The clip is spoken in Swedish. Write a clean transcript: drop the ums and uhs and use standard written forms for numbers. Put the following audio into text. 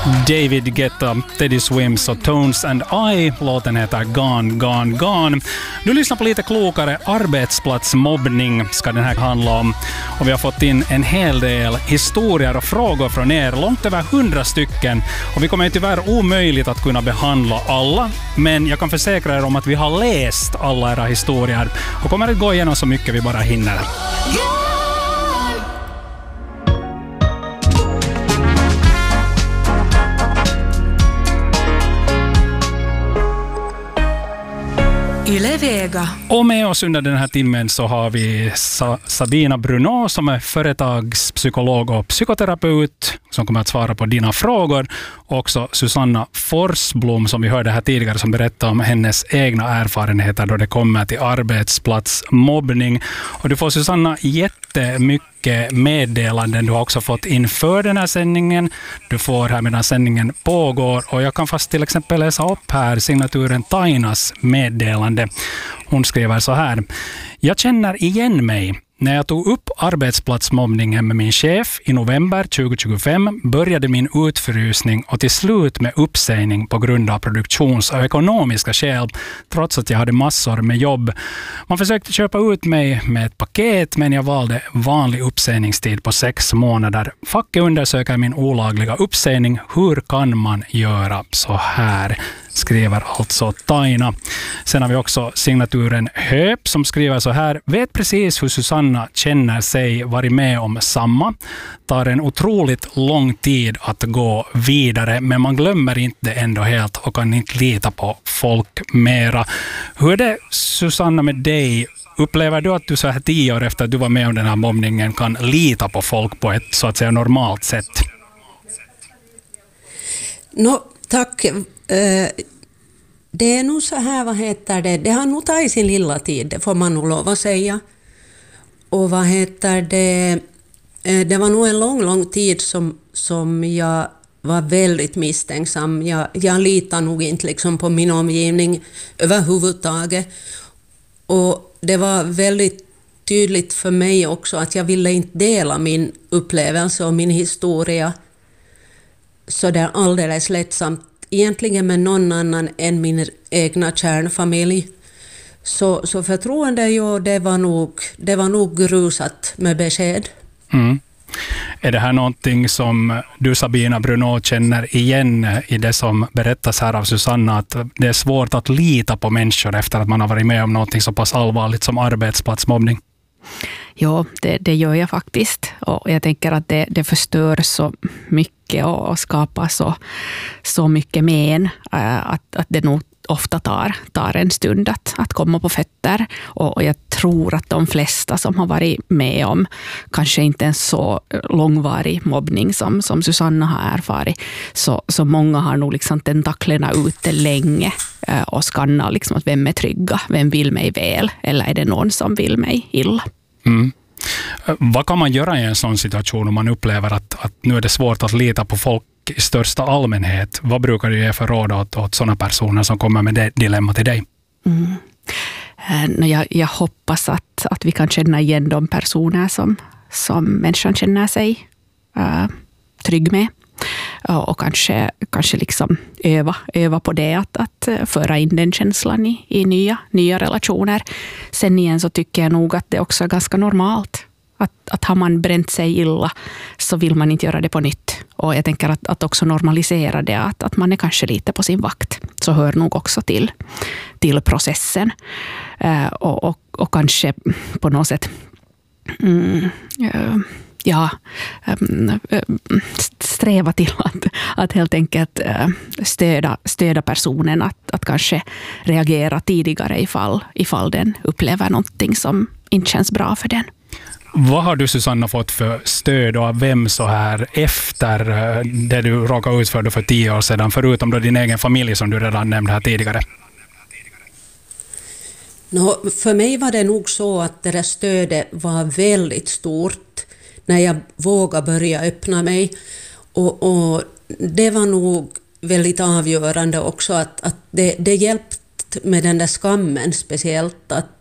David Guetta, Teddy Swims och Tones and I. Låten heter Gone, Gone, Gone. Du lyssnar på lite klokare. Arbetsplatsmobbning ska den här handla om. Och vi har fått in en hel del historier och frågor från er. Långt över 100 stycken. Och vi kommer tyvärr omöjligt att kunna behandla alla. Men jag kan försäkra er om att vi har läst alla era historier. Och kommer att gå igenom så mycket vi bara hinner. Yle Vega. Och med oss under den här timmen så har vi Sabina Bruno som är företagspsykolog och psykoterapeut som kommer att svara på dina frågor. Och också Susanna Forsblom som vi hörde här tidigare som berättade om hennes egna erfarenheter då det kommer till arbetsplatsmobbning. Och du får Susanna jättemycket meddelanden du har också fått inför den här sändningen. Du får här medan sändningen pågår och jag kan fast till exempel läsa upp här signaturen Tainas meddelande. Hon skriver så här: jag känner igen mig. När jag tog upp arbetsplatsmobbningen med min chef i november 2025 började min utfrysning och till slut med uppsägning på grund av produktions- och ekonomiska skäl, trots att jag hade massor med jobb. Man försökte köpa ut mig med ett paket, men jag valde vanlig uppsägningstid på 6 månader. Facket undersöker min olagliga uppsägning. Hur kan man göra så här? Skriver alltså Taina. Sen har vi också signaturen Höp som skriver så här: vet precis hur Susanna känner sig, varit med om samma. Tar en otroligt lång tid att gå vidare, men man glömmer inte ändå helt och kan inte lita på folk mera. Hur är det, Susanna, med dig? Upplever du att du så här 10 år efter att du var med om den här mobbningen kan lita på folk på ett så att säga normalt sätt? Tack. Det är nog så här, det har nog tagit sin lilla tid, det får man nog lov att säga. Och det var nog en lång tid som jag var väldigt misstänksam. Jag litar nog inte liksom på min omgivning överhuvudtaget. Och det var väldigt tydligt för mig också att jag ville inte dela min upplevelse och min historia så där alldeles lättsamt egentligen med någon annan än min egna kärnfamilj. Så förtroende, det var nog grusat med besked. Mm. Är det här någonting som du, Sabina Bruno, känner igen i det som berättas här av Susanna, att det är svårt att lita på människor efter att man har varit med om någonting så pass allvarligt som arbetsplatsmobbning? Ja, det gör jag faktiskt. Och jag tänker att det förstör så mycket och skapar så mycket men att det nog ofta tar en stund att komma på fötter. Och jag tror att de flesta som har varit med om kanske inte en så långvarig mobbning som Susanna har erfarit, så många har nog liksom tentaklerna ute länge och skannar liksom att vem är trygga, vem vill mig väl eller är det någon som vill mig illa. Mm. Vad kan man göra i en sån situation om man upplever att nu är det svårt att lita på folk i största allmänhet? Vad brukar du ge för råd åt sådana personer som kommer med det dilemma till dig? Jag hoppas att vi kan känna igen de personer som människan känner sig trygg med. Och kanske liksom öva på det att föra in den känslan i nya relationer. Sen igen så tycker jag nog att det också är ganska normalt att har man bränt sig illa så vill man inte göra det på nytt. Och jag tänker att också normalisera det, att man är kanske lite på sin vakt, så hör nog också till processen. Och kanske på något sätt sträva till att helt enkelt stödja personen att kanske reagera tidigare ifall den upplever någonting som inte känns bra för den. Vad har du, Susanna, fått för stöd och av vem så här efter det du råkade ut för 10 år sedan, förutom då din egen familj som du redan nämnde här tidigare? För mig var det nog så att det där stödet var väldigt stort när jag vågade börja öppna mig. Och det var nog väldigt avgörande också att det hjälpt med den där skammen speciellt.